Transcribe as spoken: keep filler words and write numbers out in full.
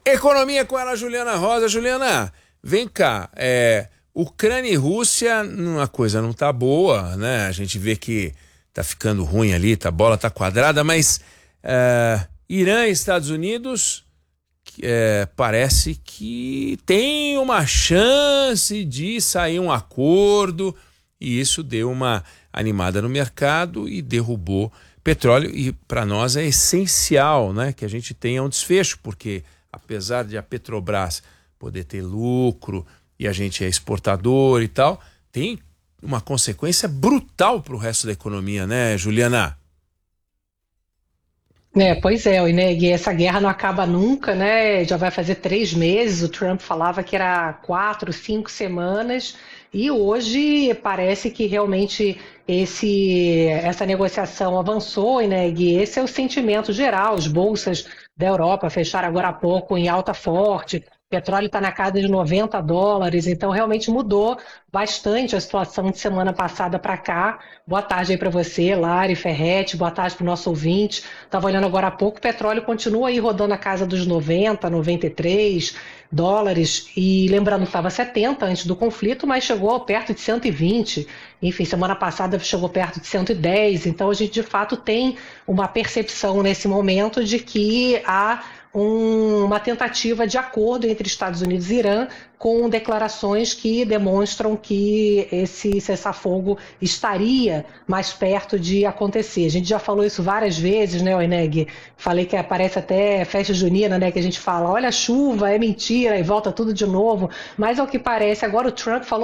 Economia com ela, Juliana Rosa. Juliana, vem cá. É, Ucrânia e Rússia, uma coisa não tá boa, né? A gente vê que tá ficando ruim ali, tá, a bola tá quadrada, mas é, Irã e Estados Unidos é, parece que tem uma chance de sair um acordo, e isso deu uma animada no mercado e derrubou petróleo. E para nós é essencial, né, que a gente tenha um desfecho, porque apesar de a Petrobras poder ter lucro e a gente é exportador e tal, tem uma consequência brutal para o resto da economia, né, Juliana? É, pois é, Ineg, essa guerra não acaba nunca, né? Já vai fazer três meses. O Trump falava que era quatro, cinco semanas, e hoje parece que realmente esse, essa negociação avançou, Ineg. Esse é o sentimento geral. As bolsas da Europa fecharam agora há pouco em alta forte. Petróleo está na casa de noventa dólares, então realmente mudou bastante a situação de semana passada para cá. Boa tarde aí para você, Lari Ferretti, boa tarde para o nosso ouvinte. Estava olhando agora há pouco, o petróleo continua aí rodando a casa dos noventa, noventa e três dólares, e lembrando que estava setenta antes do conflito, mas chegou perto de cento e vinte. Enfim, semana passada chegou perto de cento e dez, então a gente de fato tem uma percepção nesse momento de que há um, uma tentativa de acordo entre Estados Unidos e Irã, com declarações que demonstram que esse cessar-fogo estaria mais perto de acontecer. A gente já falou isso várias vezes, né, Oeneg? Falei que aparece até festa junina, né, que a gente fala, olha a chuva, é mentira, e volta tudo de novo. Mas ao que parece, agora o Trump falou